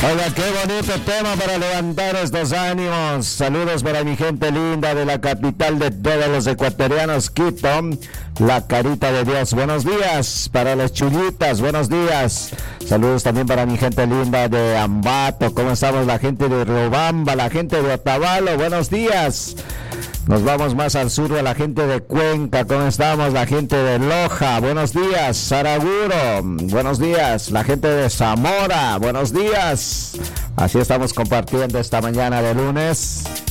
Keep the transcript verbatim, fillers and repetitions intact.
Oiga, qué bonito tema para levantar estos ánimos. Saludos para mi gente linda de la capital de todos los ecuatorianos, Quito, la carita de Dios. Buenos días para las chullitas, buenos días. Saludos también para mi gente linda de Ambato. ¿Cómo estamos? La gente de Riobamba, la gente de Otavalo, buenos días. Nos vamos más al sur a la gente de Cuenca. ¿Cómo estamos? La gente de Loja. Buenos días. Saraguro. Buenos días. La gente de Zamora. Buenos días. Así estamos compartiendo esta mañana de lunes.